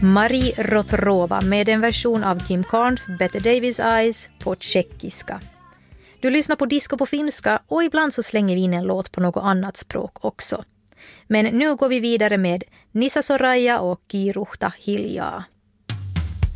Marie Rotorova med en version av Kim Carnes Better Davis Eyes på tjeckiska. Du lyssnar på disco på finska och ibland så slänger vi in en låt på något annat språk också. Men nu går vi vidare med Nisa Soraya och Kiruhta Hiljaa.